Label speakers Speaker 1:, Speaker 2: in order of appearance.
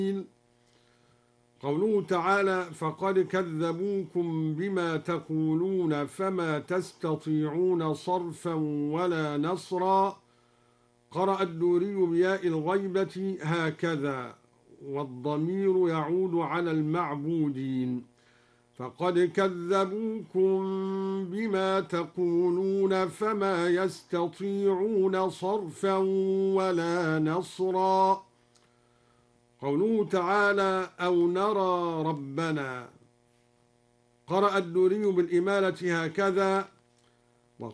Speaker 1: قوله تعالى: فقد كذبوكم بما تقولون فما تستطيعون صرفا ولا نصرا. قرأ الدوري بياء الغيبة هكذا، والضمير يعود على المعبودين. فقد كذبوكم بما تقولون فما يستطيعون صرفا ولا نصرا. قوله تعالى: أو نرى ربنا. قرأ الدوري بالإمالة هكذا،